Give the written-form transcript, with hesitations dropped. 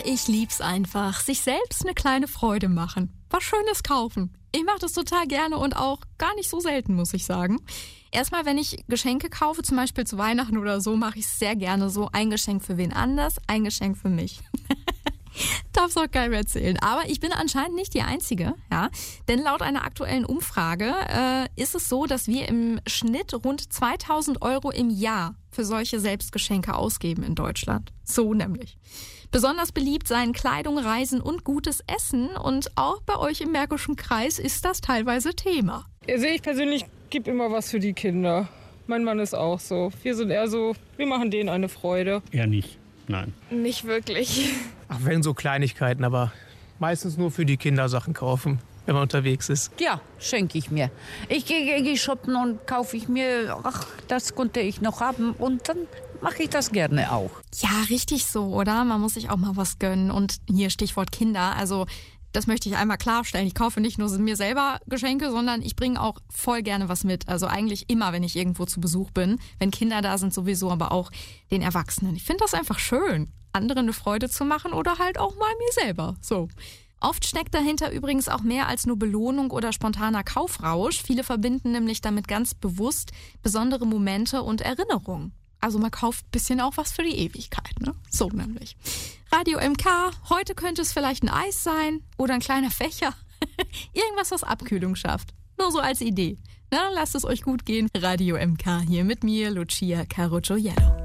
ich lieb's einfach. Sich selbst eine kleine Freude machen. Was Schönes kaufen. Ich mache das total gerne und auch gar nicht so selten, muss ich sagen. Erstmal, wenn ich Geschenke kaufe, zum Beispiel zu Weihnachten oder so, mache ich es sehr gerne so. Ein Geschenk für wen anders, ein Geschenk für mich. Darf's auch keinem erzählen. Aber ich bin anscheinend nicht die Einzige, ja. Denn laut einer aktuellen Umfrage ist es so, dass wir im Schnitt rund 2.000 € im Jahr für solche Selbstgeschenke ausgeben in Deutschland. So nämlich. Besonders beliebt seien Kleidung, Reisen und gutes Essen. Und auch bei euch im Märkischen Kreis ist das teilweise Thema. Also ich persönlich gebe immer was für die Kinder. Mein Mann ist auch so. Wir sind eher so, wir machen denen eine Freude. Eher nicht, nein. Nicht wirklich. Ach, wenn so Kleinigkeiten, aber meistens nur für die Kinder Sachen kaufen, wenn man unterwegs ist. Ja, schenke ich mir. Ich gehe shoppen und kaufe ich mir, das konnte ich noch haben und dann mache ich das gerne auch. Ja, richtig so, oder? Man muss sich auch mal was gönnen. Und hier Stichwort Kinder, also das möchte ich einmal klarstellen. Ich kaufe nicht nur mir selber Geschenke, sondern ich bringe auch voll gerne was mit. Also eigentlich immer, wenn ich irgendwo zu Besuch bin. Wenn Kinder da sind sowieso, aber auch den Erwachsenen. Ich finde das einfach schön, anderen eine Freude zu machen oder halt auch mal mir selber. So. Oft steckt dahinter übrigens auch mehr als nur Belohnung oder spontaner Kaufrausch. Viele verbinden nämlich damit ganz bewusst besondere Momente und Erinnerungen. Also man kauft ein bisschen auch was für die Ewigkeit, ne? So nämlich. Radio MK, heute könnte es vielleicht ein Eis sein oder ein kleiner Fächer. Irgendwas, was Abkühlung schafft. Nur so als Idee. Na, lasst es euch gut gehen. Radio MK hier mit mir, Lucia Carugioiello.